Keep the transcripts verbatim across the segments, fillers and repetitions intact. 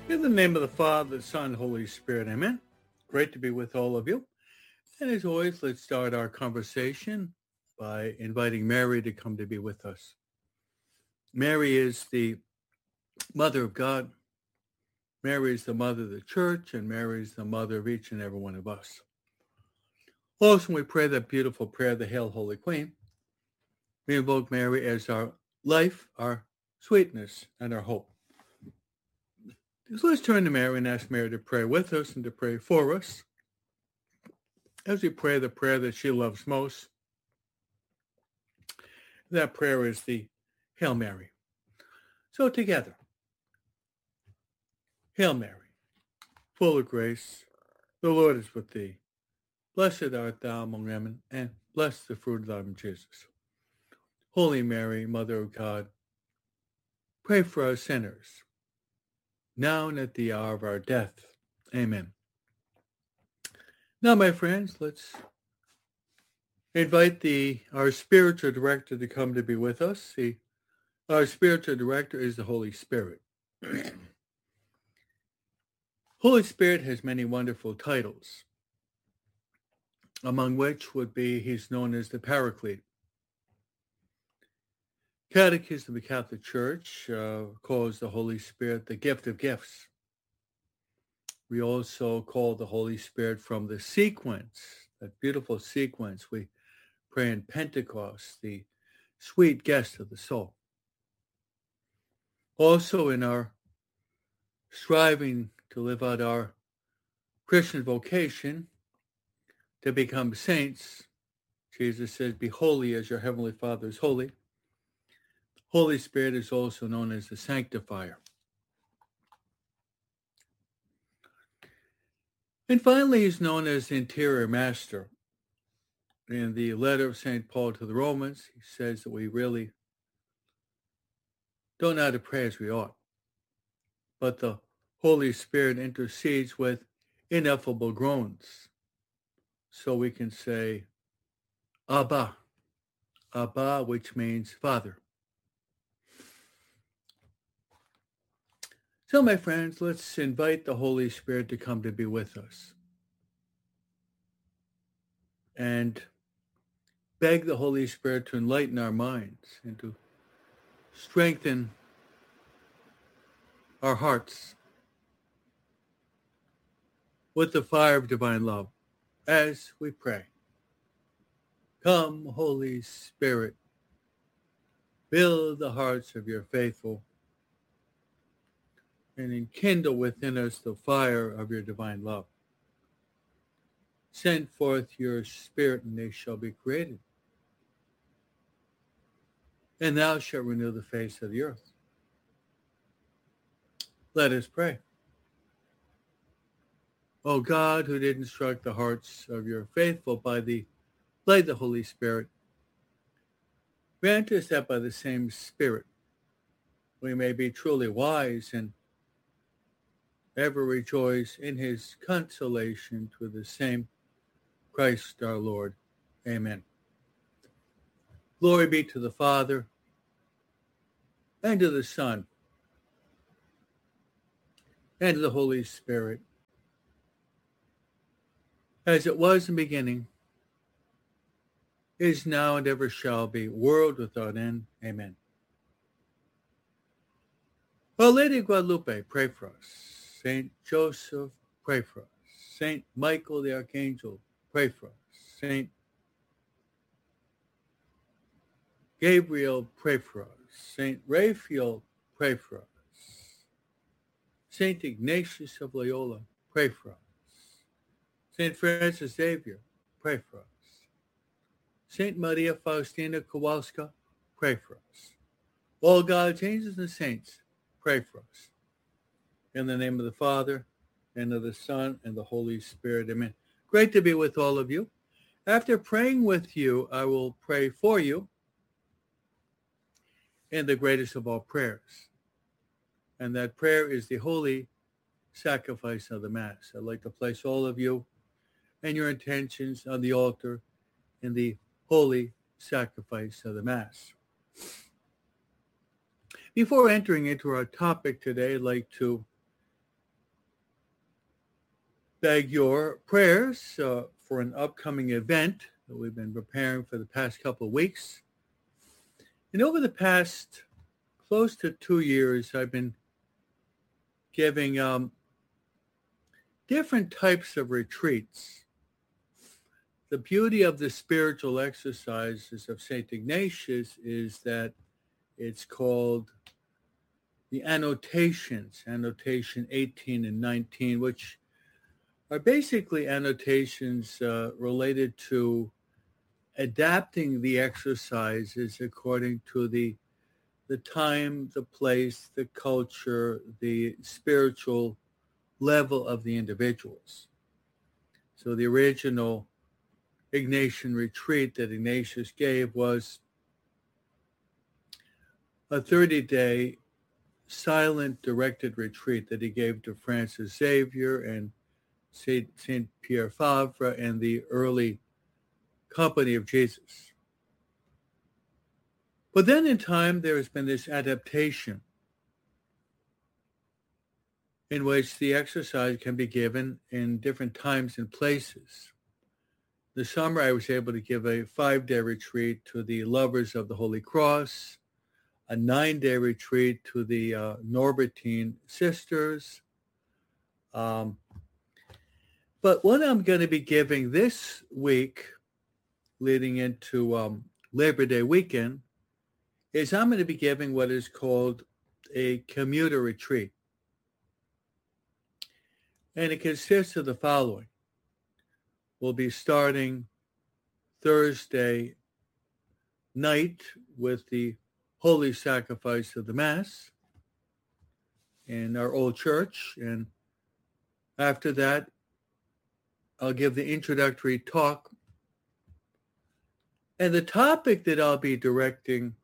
In the name of the Father, the Son, Holy Spirit, amen. Great to be with all of you. And as always, let's start our conversation by inviting Mary to come to be with us. Mary is the Mother of God. Mary is the Mother of the Church, and Mary is the Mother of each and every one of us. Also, when we pray that beautiful prayer, the Hail, Holy Queen, we invoke Mary as our life, our sweetness, and our hope. So let's turn to Mary and ask Mary to pray with us and to pray for us as we pray the prayer that she loves most. That prayer is the Hail Mary. So together, Hail Mary, full of grace, the Lord is with thee. Blessed art thou among women, and blessed the fruit of thy womb, Jesus. Holy Mary, Mother of God, pray for us sinners, now and at the hour of our death. Amen. Now, my friends, let's invite the our spiritual director to come to be with us. The, our spiritual director is the Holy Spirit. Holy Spirit has many wonderful titles, among which would be he's known as the Paraclete. Catechism of the Catholic Church uh, calls the Holy Spirit the gift of gifts. We also call the Holy Spirit from the sequence, that beautiful sequence we pray in Pentecost, the sweet guest of the soul. Also in our striving to live out our Christian vocation to become saints, Jesus says, be holy as your heavenly Father is holy. Holy Spirit is also known as the sanctifier. And finally, he's known as the interior master. In the letter of Saint Paul to the Romans, he says that we really don't know how to pray as we ought, but the Holy Spirit intercedes with ineffable groans. So we can say, Abba, Abba, which means Father. So, my friends, let's invite the Holy Spirit to come to be with us and beg the Holy Spirit to enlighten our minds and to strengthen our hearts with the fire of divine love as we pray. Come, Holy Spirit, fill the hearts of your faithful and enkindle within us the fire of your divine love. Send forth your Spirit, and they shall be created. And thou shalt renew the face of the earth. Let us pray. O God, who did instruct the hearts of your faithful by the light of the Holy Spirit, grant us that by the same Spirit we may be truly wise and ever rejoice in his consolation through the same Christ our Lord. Amen. Glory be to the Father, and to the Son, and to the Holy Spirit, as it was in the beginning, is now, and ever shall be, world without end. Amen. Our Lady of Guadalupe, pray for us. Saint Joseph, pray for us. Saint Michael the Archangel, pray for us. Saint Gabriel, pray for us. Saint Raphael, pray for us. Saint Ignatius of Loyola, pray for us. Saint Francis Xavier, pray for us. Saint Maria Faustina Kowalska, pray for us. All God's angels and saints, pray for us. In the name of the Father, and of the Son, and the Holy Spirit. Amen. Great to be with all of you. After praying with you, I will pray for you in the greatest of all prayers. And that prayer is the holy sacrifice of the Mass. I'd like to place all of you and your intentions on the altar in the holy sacrifice of the Mass. Before entering into our topic today, I'd like to beg your prayers uh, for an upcoming event that we've been preparing for the past couple of weeks. And over the past close to two years, I've been giving um, different types of retreats. The beauty of the spiritual exercises of Saint Ignatius is that it's called the annotations, annotation eighteen and nineteen, which are basically annotations uh, related to adapting the exercises according to the the time, the place, the culture, the spiritual level of the individuals. So the original Ignatian retreat that Ignatius gave was a thirty-day silent directed retreat that he gave to Francis Xavier and Saint Pierre Fabre and the early Company of Jesus. But then in time, there has been this adaptation in which the exercise can be given in different times and places. This summer, I was able to give a five-day retreat to the Lovers of the Holy Cross, a nine-day retreat to the uh, Norbertine Sisters. Um, but what I'm going to be giving this week, leading into um, Labor Day weekend, is I'm going to be giving what is called a commuter retreat. And it consists of the following. We'll be starting Thursday night with the Holy Sacrifice of the Mass in our old church. And after that, I'll give the introductory talk. And the topic that I'll be directing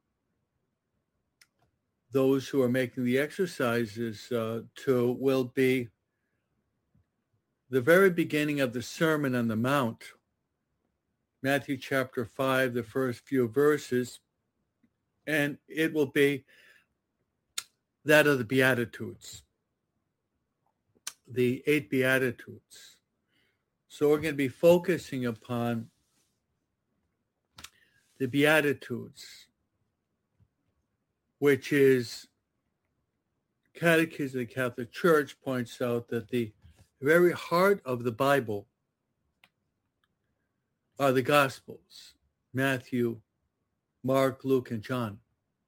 those who are making the exercises uh, to will be the very beginning of the Sermon on the Mount, Matthew chapter five, the first few verses, and it will be that of the Beatitudes, the eight Beatitudes. So we're going to be focusing upon the Beatitudes, which is Catechism of the Catholic Church points out that the very heart of the Bible are the Gospels, Matthew, Mark, Luke, and John.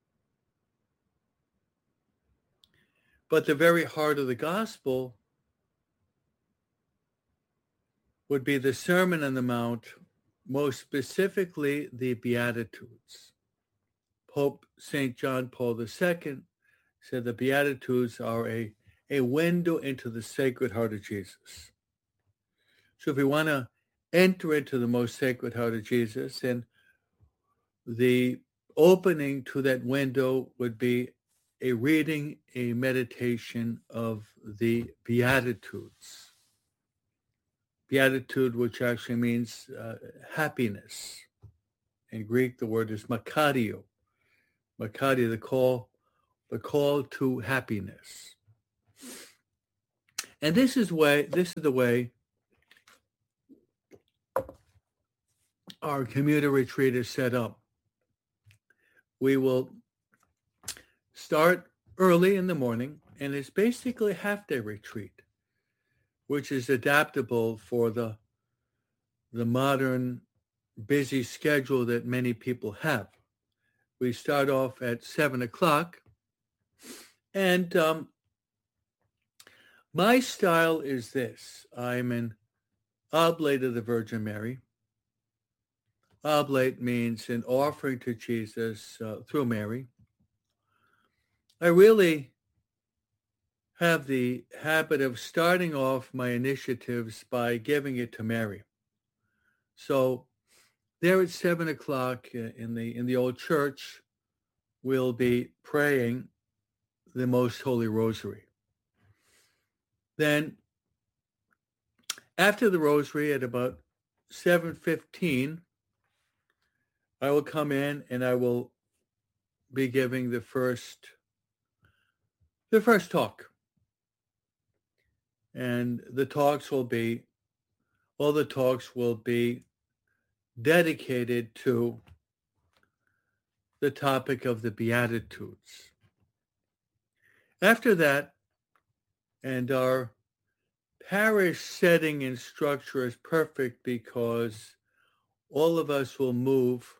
But the very heart of the Gospel would be the Sermon on the Mount, most specifically the Beatitudes. Pope Saint John Paul the Second said the Beatitudes are a, a window into the Sacred Heart of Jesus. So if we want to enter into the most Sacred Heart of Jesus, then the opening to that window would be a reading, a meditation of the Beatitudes. Beatitude, which actually means uh, happiness. In Greek, the word is makario. Makario, the call, the call to happiness. And this is way, this is the way our commuter retreat is set up. We will start early in the morning, and it's basically a half-day retreat, which is adaptable for the, the modern busy schedule that many people have. We start off at seven o'clock, and um, my style is this. I'm an oblate of the Virgin Mary. Oblate means an offering to Jesus uh, through Mary. I really have the habit of starting off my initiatives by giving it to Mary. So there at seven o'clock in the in the old church, we'll be praying the Most Holy Rosary. Then after the Rosary at about seven fifteen, I will come in and I will be giving the first, the first talk. And the talks will be, all the talks will be dedicated to the topic of the Beatitudes. After that, and our parish setting and structure is perfect because all of us will move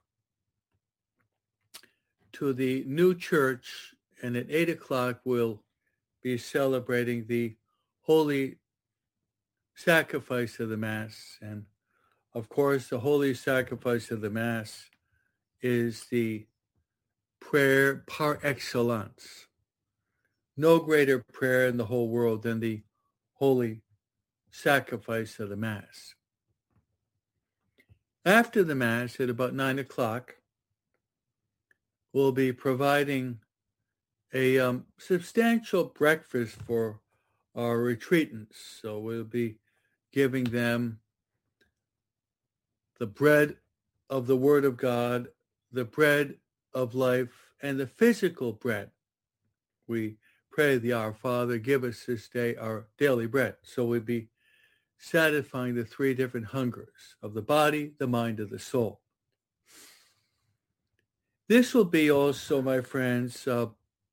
to the new church, and at eight o'clock we'll be celebrating the holy sacrifice of the Mass. And of course, the holy sacrifice of the Mass is the prayer par excellence. No greater prayer in the whole world than the holy sacrifice of the Mass. After the Mass, at about nine o'clock, we'll be providing a um, substantial breakfast for our retreatants. So we'll be giving them the bread of the Word of God, the bread of life, and the physical bread. We pray the Our Father, give us this day our daily bread. So we'll be satisfying the three different hungers of the body, the mind, and the soul. This will be also, my friends, uh,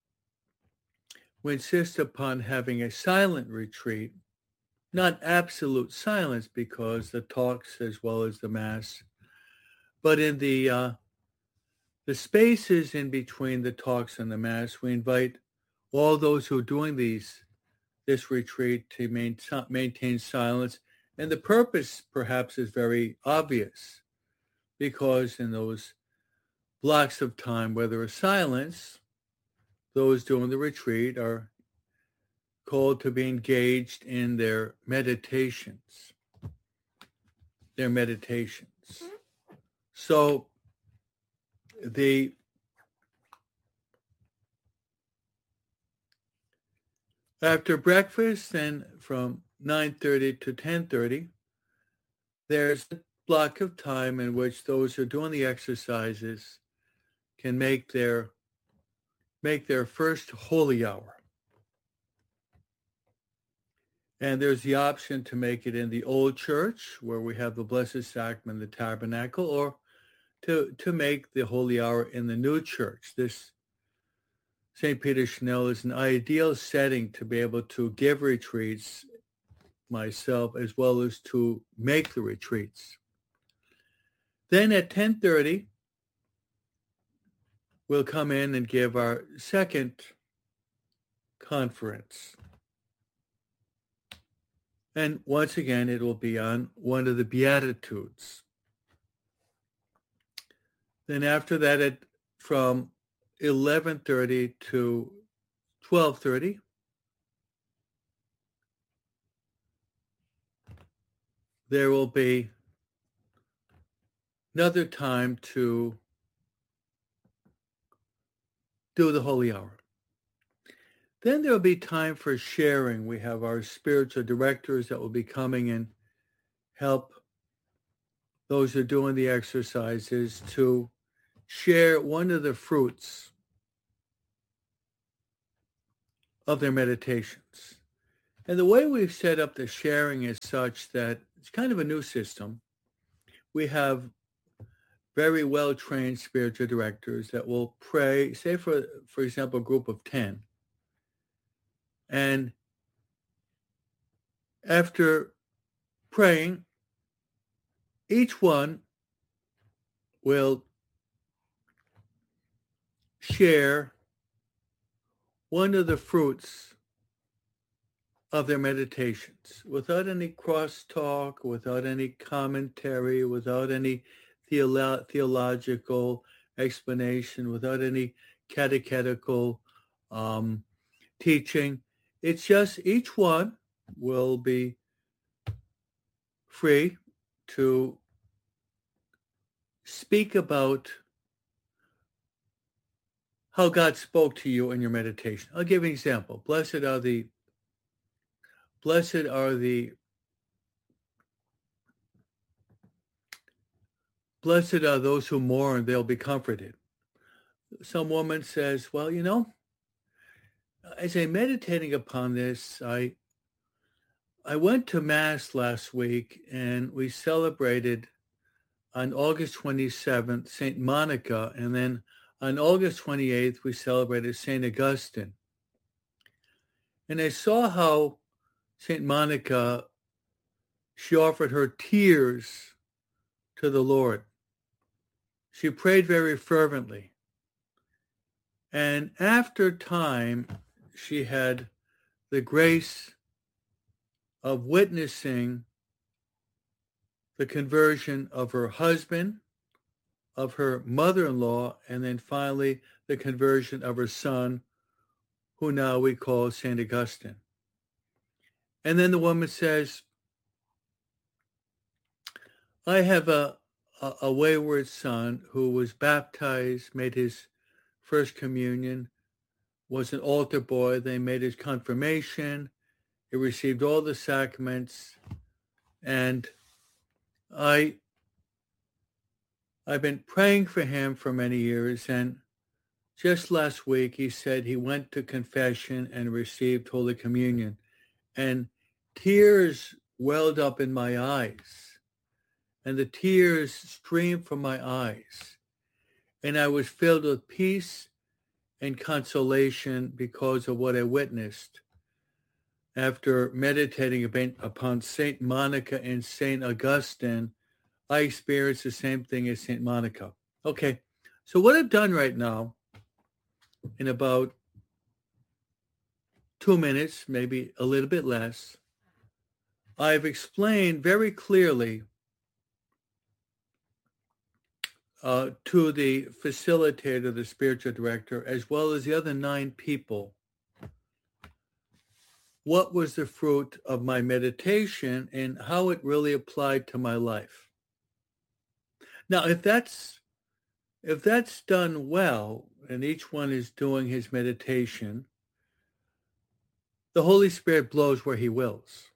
we insist upon having a silent retreat, not absolute silence because the talks as well as the Mass, but in the uh, the spaces in between the talks and the Mass, we invite all those who are doing these this retreat to main, maintain silence. And the purpose perhaps is very obvious, because in those blocks of time where there is silence, those doing the retreat are called to be engaged in their meditations, their meditations. So the after breakfast, and from nine thirty to ten thirty, there's a block of time in which those who are doing the exercises can make their make their first holy hour. And there's the option to make it in the old church where we have the Blessed Sacrament, the tabernacle, or to, to make the holy hour in the new church. This Saint Peter Chanel is an ideal setting to be able to give retreats myself as well as to make the retreats. Then at ten thirty, we'll come in and give our second conference. And once again, it will be on one of the Beatitudes. Then after that, at, from eleven thirty to twelve thirty, there will be another time to do the holy hour. Then there will be time for sharing. We have our spiritual directors that will be coming and help those who are doing the exercises to share one of the fruits of their meditations. And the way we've set up the sharing is such that it's kind of a new system. We have very well-trained spiritual directors that will pray, say for, for example, a group of ten. And after praying, each one will share one of the fruits of their meditations without any crosstalk, without any commentary, without any theolo- theological explanation, without any catechetical um, teaching. It's just each one will be free to speak about how God spoke to you in your meditation. I'll give an example. Blessed are the blessed are the blessed are those who mourn, they'll be comforted. Some woman says, well, you know, as I'm meditating upon this, I I went to Mass last week, and we celebrated on August twenty-seventh, Saint Monica, and then on August twenty-eighth, we celebrated Saint Augustine. And I saw how Saint Monica, she offered her tears to the Lord. She prayed very fervently. And after time, she had the grace of witnessing the conversion of her husband, of her mother-in-law, and then finally the conversion of her son, who now we call Saint Augustine. And then the woman says, I have a, a, a wayward son who was baptized, made his first communion, was an altar boy. They made his confirmation. He received all the sacraments. And I, I've been praying for him for many years. And just last week, he said he went to confession and received Holy Communion. And tears welled up in my eyes. And the tears streamed from my eyes. And I was filled with peace and consolation because of what I witnessed. After meditating upon Saint Monica and Saint Augustine, I experienced the same thing as Saint Monica. Okay, so what I've done right now, in about two minutes, maybe a little bit less, I've explained very clearly Uh, to the facilitator, the spiritual director, as well as the other nine people, what was the fruit of my meditation and how it really applied to my life. Now, if that's if that's done well, and each one is doing his meditation, the Holy Spirit blows where he wills.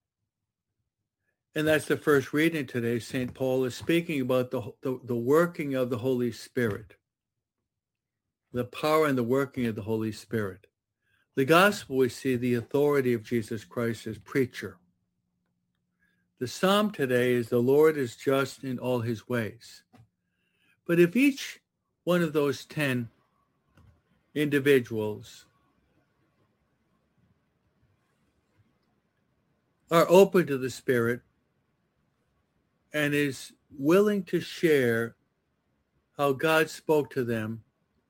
And that's the first reading today. Saint Paul is speaking about the, the, the working of the Holy Spirit, the power and the working of the Holy Spirit. The gospel, we see the authority of Jesus Christ as preacher. The psalm today is, the Lord is just in all his ways. But if each one of those ten individuals are open to the Spirit, and is willing to share how God spoke to them,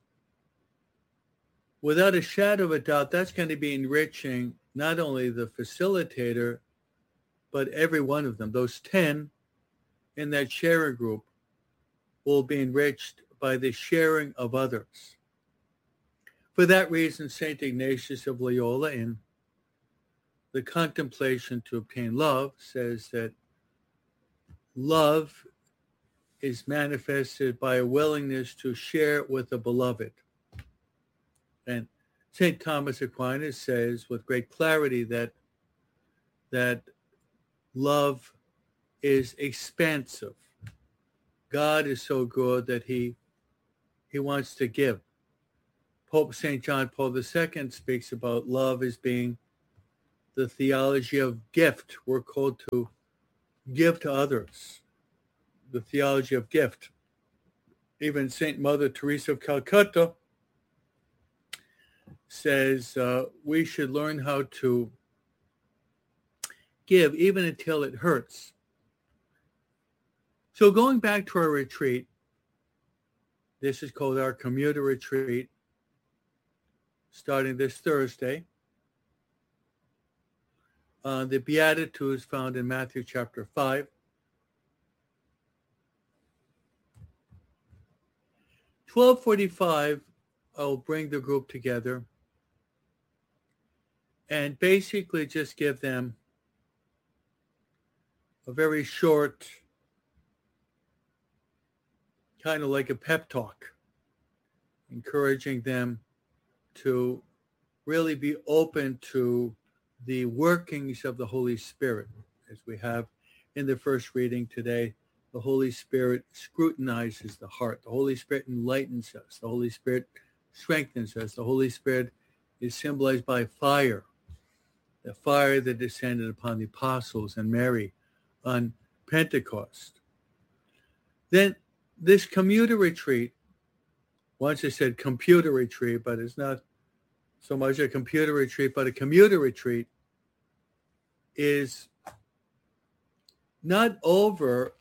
without a shadow of a doubt, that's going to be enriching not only the facilitator, but every one of them. Those ten in that sharing group will be enriched by the sharing of others. For that reason, Saint Ignatius of Loyola, in the Contemplation to Obtain Love, says that love is manifested by a willingness to share with the beloved. And Saint Thomas Aquinas says with great clarity that, that love is expansive. God is so good that he, he wants to give. Pope Saint John Paul the Second speaks about love as being the theology of gift. We're called to give to others, the theology of gift. Even Saint Mother Teresa of Calcutta says uh, we should learn how to give even until it hurts. So going back to our retreat, this is called our commuter retreat, starting this Thursday. Uh, the Beatitudes found in Matthew chapter five. twelve forty-five, I'll bring the group together and basically just give them a very short, kind of like a pep talk, encouraging them to really be open to the workings of the Holy Spirit. As we have in the first reading today, the Holy Spirit scrutinizes the heart. The Holy Spirit enlightens us. The Holy Spirit strengthens us. The Holy Spirit is symbolized by fire. the fire that descended upon the apostles and Mary on Pentecost. Then this commuter retreat, once I said computer retreat, but it's not so much a computer retreat, but a commuter retreat, is not over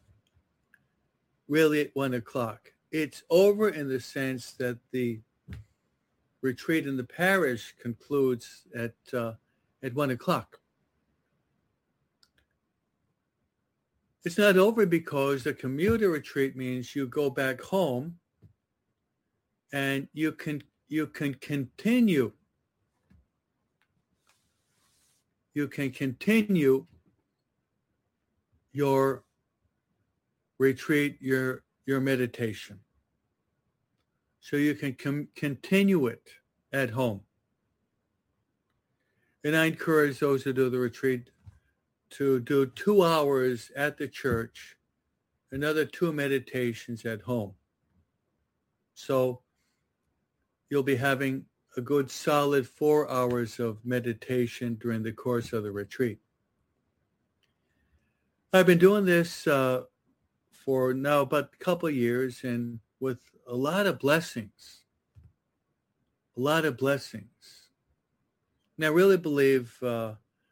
really at one o'clock. It's over in the sense that the retreat in the parish concludes at uh, at one o'clock. It's not over because the commuter retreat means you go back home and you can you can continue you can continue your retreat, your your meditation. So you can com- continue it at home. And I encourage those who do the retreat to do two hours at the church, another two meditations at home. So you'll be having a good solid four hours of meditation during the course of the retreat. I've been doing this uh, for now about a couple of years, and with a lot of blessings, a lot of blessings. And I really believe uh,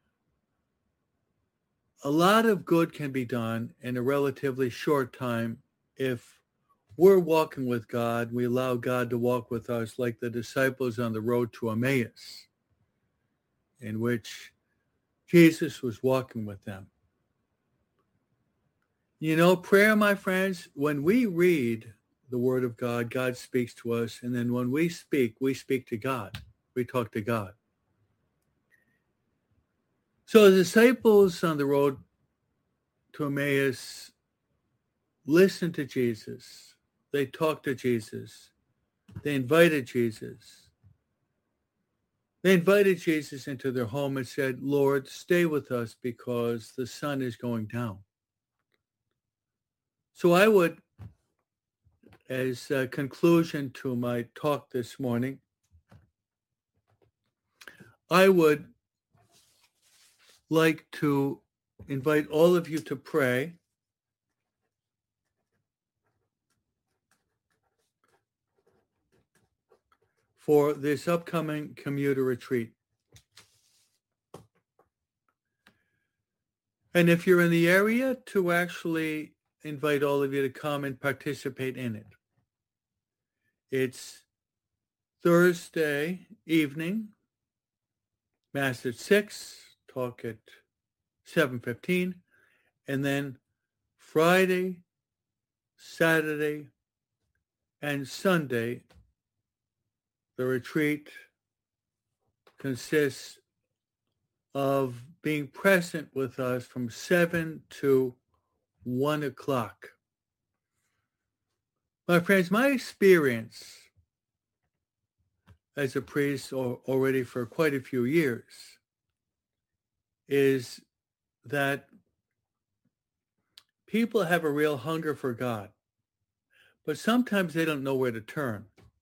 a lot of good can be done in a relatively short time if we're walking with God. We allow God to walk with us like the disciples on the road to Emmaus, in which Jesus was walking with them. You know, prayer, my friends, when we read the Word of God, God speaks to us. And then when we speak, we speak to God. We talk to God. So the disciples on the road to Emmaus listened to Jesus. They talked to Jesus. They invited Jesus. They invited Jesus into their home and said, Lord, stay with us because the sun is going down. So I would, as a conclusion to my talk this morning, I would like to invite all of you to pray for this upcoming commuter retreat. And if you're in the area, to actually invite all of you to come and participate in it. It's Thursday evening, Mass at six, talk at seven fifteen, and then Friday, Saturday, and Sunday, the retreat consists of being present with us from seven to one o'clock. My friends, my experience as a priest or already for quite a few years is that people have a real hunger for God, but sometimes they don't know where to turn.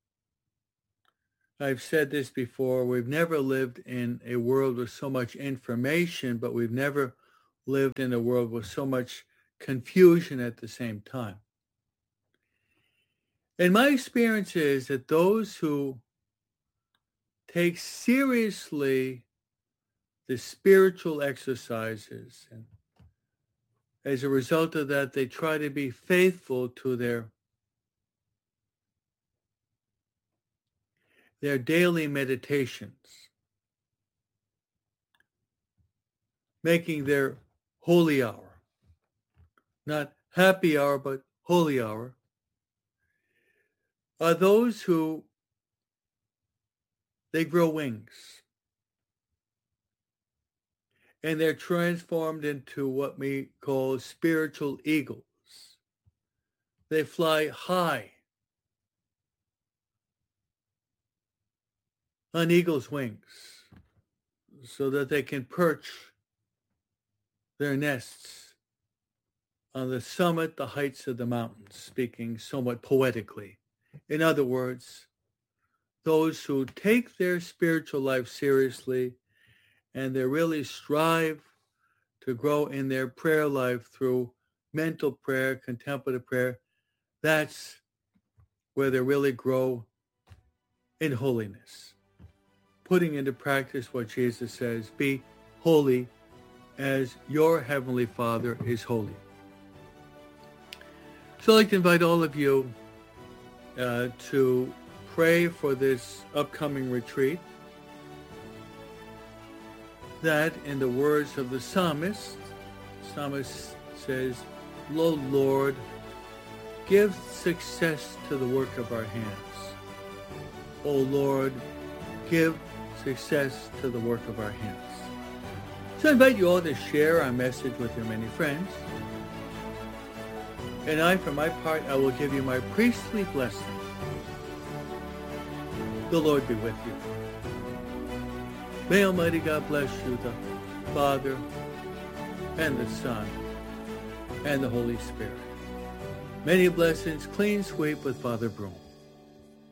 I've said this before, we've never lived in a world with so much information, but we've never lived in a world with so much confusion at the same time. And my experience is that those who take seriously the spiritual exercises, and as a result of that, they try to be faithful to their their daily meditations, making their holy hour, not happy hour, but holy hour, are those who they grow wings. And they're transformed into what we call spiritual eagles. They fly high on eagle's wings so that they can perch their nests on the summit, the heights of the mountains, speaking somewhat poetically. In other words, those who take their spiritual life seriously and they really strive to grow in their prayer life through mental prayer, contemplative prayer, that's where they really grow in holiness, putting into practice what Jesus says, be holy as your Heavenly Father is holy. So I'd like to invite all of you uh, to pray for this upcoming retreat, that in the words of the psalmist, the psalmist says, "Lo Lord, give success to the work of our hands. O Lord, give success to the work of our hands." So I invite you all to share our message with your many friends. And I, for my part, I will give you my priestly blessing. The Lord be with you. May Almighty God bless you, the Father, and the Son, and the Holy Spirit. Many blessings, clean sweep with Father Broom.